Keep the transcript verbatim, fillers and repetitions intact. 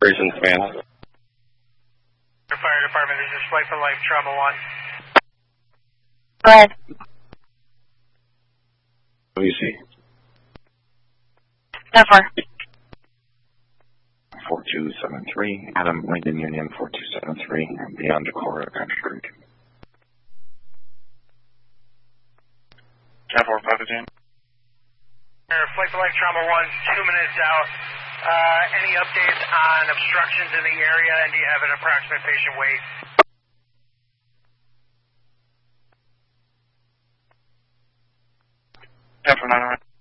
Operations Command. Fire Department, this is Flight for Life, Trauma one. Go ahead. W C. Go for. four two seven three, Adam, Lincoln Union four two seven three, beyond Decorah, Country Creek. ten four five again. Flight for Life, Trauma one, two minutes out. Uh, any updates on obstructions in the area, and do you have an approximate patient weight? ten four nine.